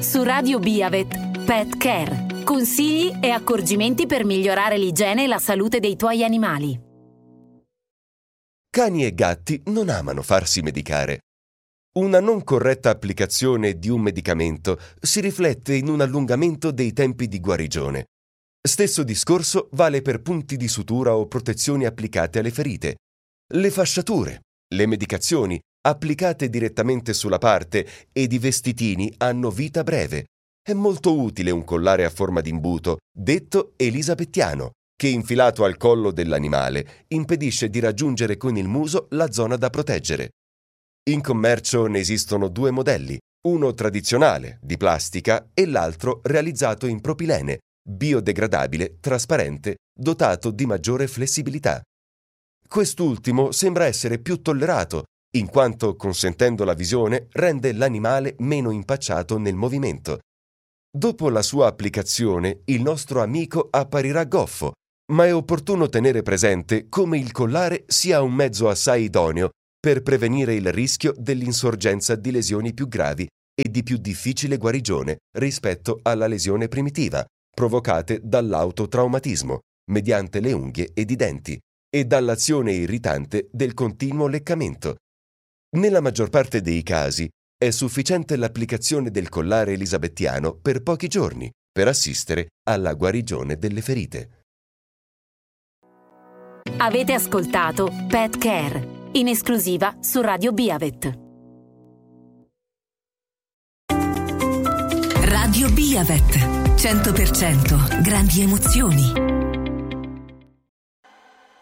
Su Radio Biavet, Pet Care. Consigli e accorgimenti per migliorare l'igiene e la salute dei tuoi animali. Cani e gatti non amano farsi medicare. Una non corretta applicazione di un medicamento si riflette in un allungamento dei tempi di guarigione. Stesso discorso vale per punti di sutura o protezioni applicate alle ferite. Le fasciature, le medicazioni applicate direttamente sulla parte ed i vestitini hanno vita breve. È molto utile un collare a forma di imbuto, detto elisabettiano, che infilato al collo dell'animale impedisce di raggiungere con il muso la zona da proteggere. In commercio ne esistono due modelli, uno tradizionale, di plastica, e l'altro realizzato in propilene, biodegradabile, trasparente, dotato di maggiore flessibilità. Quest'ultimo sembra essere più tollerato, in quanto, consentendo la visione, rende l'animale meno impacciato nel movimento. Dopo la sua applicazione, il nostro amico apparirà goffo, ma è opportuno tenere presente come il collare sia un mezzo assai idoneo per prevenire il rischio dell'insorgenza di lesioni più gravi e di più difficile guarigione rispetto alla lesione primitiva, provocate dall'autotraumatismo, mediante le unghie ed i denti, e dall'azione irritante del continuo leccamento. Nella maggior parte dei casi è sufficiente l'applicazione del collare elisabettiano per pochi giorni per assistere alla guarigione delle ferite. Avete ascoltato Pet Care, in esclusiva su Radio Biavet. Radio Biavet, 100% grandi emozioni,